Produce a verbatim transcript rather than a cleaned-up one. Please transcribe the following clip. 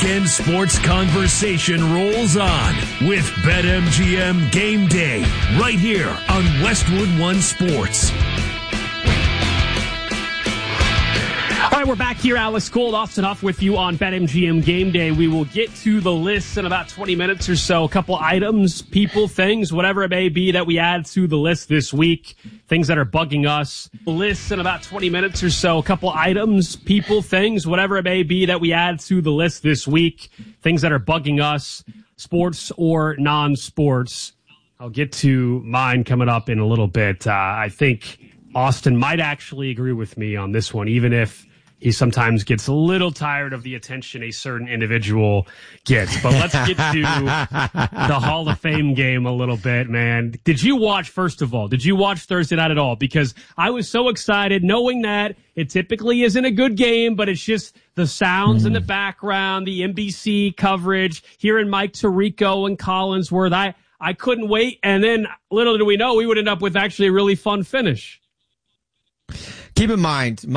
weekend sports conversation rolls on with BetMGM Game Day right here on Westwood One Sports. All right, we're back here. Alex Gold, Austin Huff with you on BetMGM Game Day. We will get to the list in about twenty minutes or so. A couple items, people, things, whatever it may be that we add to the list this week. Things that are bugging us. List in about twenty minutes or so. A couple items, people, things, whatever it may be that we add to the list this week. Things that are bugging us, sports or non-sports. I'll get to mine coming up in a little bit. Uh, I think Austin might actually agree with me on this one, even if he sometimes gets a little tired of the attention a certain individual gets. But let's get to the Hall of Fame game a little bit, man. Did you watch, first of all, did you watch Thursday night at all? Because I was so excited knowing that it typically isn't a good game, but it's just the sounds mm. in the background, the N B C coverage, hearing Mike Tirico and Collinsworth. I, I couldn't wait. And then little did we know we would end up with actually a really fun finish. Keep in mind,